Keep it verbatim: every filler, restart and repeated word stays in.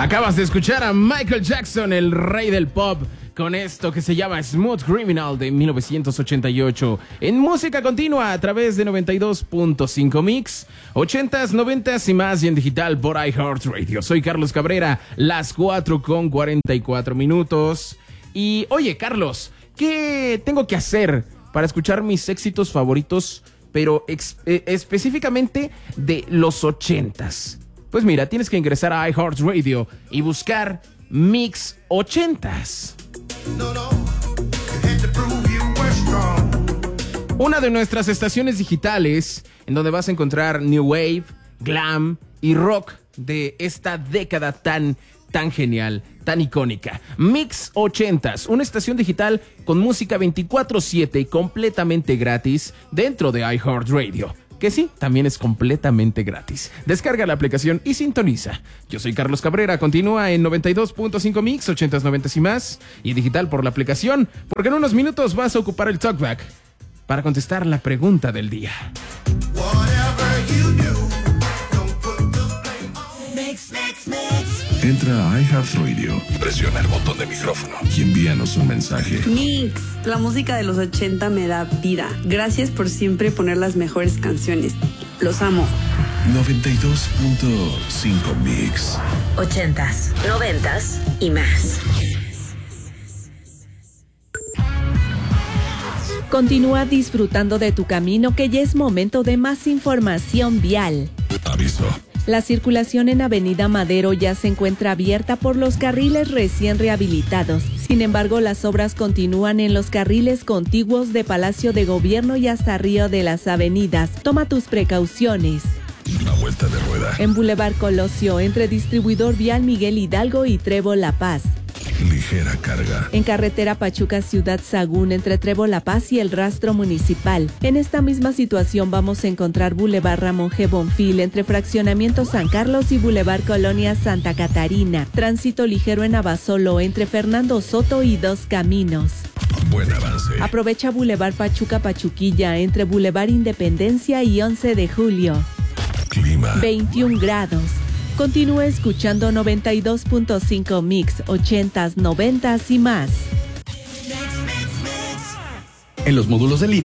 Acabas de escuchar a Michael Jackson, el rey del pop, con esto que se llama Smooth Criminal de mil novecientos ochenta y ocho. En música continua a través de noventa y dos punto cinco Mix, ochentas, noventas y más, y en digital por iHeartRadio. Soy Carlos Cabrera, las cuatro con cuarenta y cuatro minutos. Y oye, Carlos, ¿qué tengo que hacer para escuchar mis éxitos favoritos, pero ex- eh, específicamente de los ochentas? Pues mira, tienes que ingresar a iHeartRadio y buscar Mix ochentas. Una de nuestras estaciones digitales en donde vas a encontrar New Wave, Glam y Rock de esta década tan, tan genial, tan icónica. Mix ochentas, una estación digital con música veinticuatro siete y completamente gratis dentro de iHeartRadio. Que sí, también es completamente gratis. Descarga la aplicación y sintoniza. Yo soy Carlos Cabrera, continúa en noventa y dos punto cinco Mix, ochentas, noventas y más, y digital por la aplicación, porque en unos minutos vas a ocupar el talkback para contestar la pregunta del día. Entra a iHeartRadio, presiona el botón de micrófono y envíanos un mensaje. Mix, la música de los ochenta me da vida. Gracias por siempre poner las mejores canciones. Los amo. noventa y dos punto cinco Mix. Ochentas, noventas y más. Continúa disfrutando de tu camino, que ya es momento de más información vial. Aviso. La circulación en Avenida Madero ya se encuentra abierta por los carriles recién rehabilitados. Sin embargo, las obras continúan en los carriles contiguos de Palacio de Gobierno y hasta Río de las Avenidas. Toma tus precauciones. La vuelta de rueda. En Boulevard Colosio, entre Distribuidor Vial Miguel Hidalgo y Trevo La Paz. Ligera carga. En carretera Pachuca Ciudad Sagún, entre Trevo La Paz y el Rastro Municipal. En esta misma situación vamos a encontrar Boulevard Ramón G. Bonfil, entre Fraccionamiento San Carlos y Boulevard Colonia Santa Catarina. Tránsito ligero en Abasolo, entre Fernando Soto y Dos Caminos. Buen avance. Aprovecha Boulevard Pachuca Pachuquilla, entre Boulevard Independencia y once de julio. Clima. veintiún grados. Continúa escuchando noventa y dos punto cinco Mix, ochentas, noventas y más. En los módulos de Elite